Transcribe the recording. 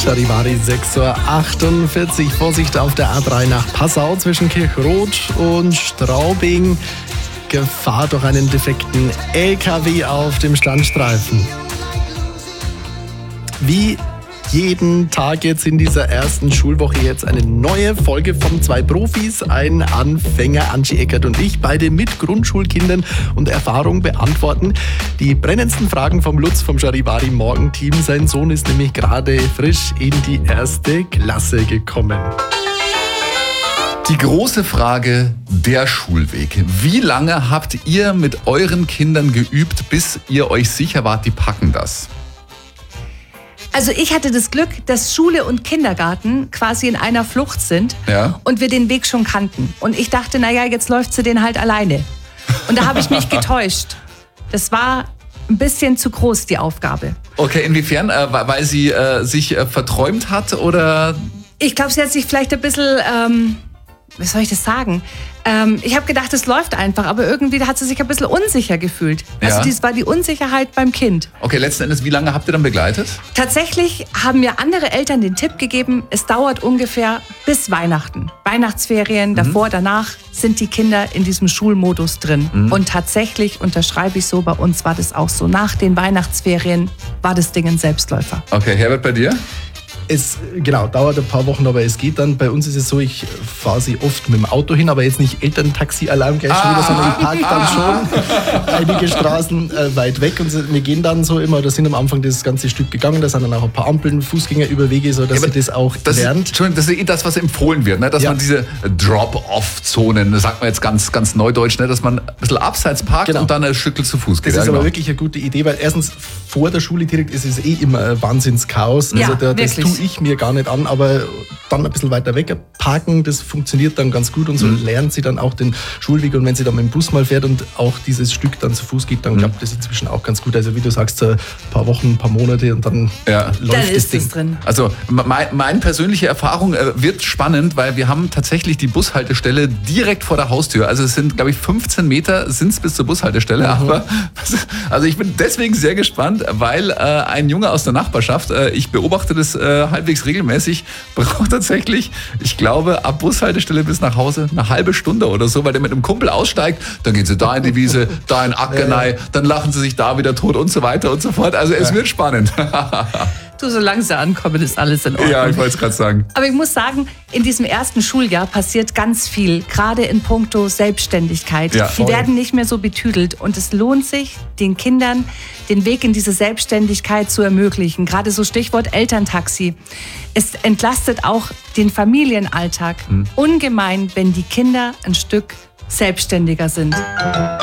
Charivari 6:48 Uhr. Vorsicht auf der A3 nach Passau zwischen Kirchroth und Straubing. Gefahr durch einen defekten LKW auf dem Standstreifen. Wie jeden Tag jetzt in dieser ersten Schulwoche jetzt eine neue Folge von zwei Profis, ein Anfänger, Angie Eckert und ich, beide mit Grundschulkindern und Erfahrung beantworten die brennendsten Fragen vom Lutz vom Charivari Morgenteam. Sein Sohn ist nämlich gerade frisch in die erste Klasse gekommen. Die große Frage, der Schulweg. Wie lange habt ihr mit euren Kindern geübt, bis ihr euch sicher wart, die packen das? Also ich hatte das Glück, dass Schule und Kindergarten quasi in einer Flucht sind und wir den Weg schon kannten. Und ich dachte, naja, jetzt läuft sie den halt alleine. Und da habe ich mich getäuscht. Das war ein bisschen zu groß, die Aufgabe. Okay, inwiefern? Weil sie sich verträumt hat oder? Ich glaube, sie hat sich vielleicht ein bisschen, wie soll ich das sagen? Ich habe gedacht, es läuft einfach, aber irgendwie hat sie sich ein bisschen unsicher gefühlt. Also das war die Unsicherheit beim Kind. Okay, letzten Endes, wie lange habt ihr dann begleitet? Tatsächlich haben mir andere Eltern den Tipp gegeben, es dauert ungefähr bis Weihnachten. Weihnachtsferien, davor, danach sind die Kinder in diesem Schulmodus drin. Und tatsächlich unterschreibe ich so, bei uns war das auch so. Nach den Weihnachtsferien war das Ding ein Selbstläufer. Okay, Herbert, bei dir? Es dauert ein paar Wochen, aber es geht dann. Bei uns ist es so, ich fahre sie oft mit dem Auto hin, aber jetzt nicht Elterntaxi-Alarm gleich schon wieder, sondern ich parke dann schon einige Straßen weit weg. Und wir gehen dann so immer, da sind am Anfang das ganze Stück gegangen, da sind dann auch ein paar Ampeln, Fußgängerüberwege, so dass sie das auch lernt. Entschuldigung, das ist das, was empfohlen wird, ne? Dass man diese Drop-off-Zonen, das sagt man jetzt ganz, ganz neudeutsch, ne? Dass man ein bisschen abseits parkt und dann ein Stückchen zu Fuß geht. Das ist aber wirklich eine gute Idee, weil erstens vor der Schule direkt ist es immer ein Wahnsinnschaos. Also das tue ich mir gar nicht an, aber dann ein bisschen weiter weg parken, das funktioniert dann ganz gut und so lernt sie dann auch den Schulweg und wenn sie dann mit dem Bus mal fährt und auch dieses Stück dann zu Fuß geht, dann klappt das inzwischen auch ganz gut. Also wie du sagst, ein paar Wochen, ein paar Monate und dann läuft das Ding. Drin. Also meine persönliche Erfahrung wird spannend, weil wir haben tatsächlich die Bushaltestelle direkt vor der Haustür. Also es sind, glaube ich, 15 Meter sind es bis zur Bushaltestelle. Aber also ich bin deswegen sehr gespannt, weil ein Junge aus der Nachbarschaft, ich beobachte das halbwegs regelmäßig, braucht tatsächlich, ich glaube, ab Bushaltestelle bis nach Hause eine halbe Stunde oder so, weil der mit einem Kumpel aussteigt, dann gehen sie da in die Wiese, da in Ackenei, dann lachen sie sich da wieder tot und so weiter und so fort. Also es wird spannend. Du, solange sie ankommen, ist alles in Ordnung. Ja, ich wollte es gerade sagen. Aber ich muss sagen, in diesem ersten Schuljahr passiert ganz viel, gerade in puncto Selbstständigkeit. Die werden nicht mehr so betüdelt und es lohnt sich, den Kindern den Weg in diese Selbstständigkeit zu ermöglichen. Gerade so Stichwort Elterntaxi. Es entlastet auch den Familienalltag ungemein, wenn die Kinder ein Stück selbstständiger sind.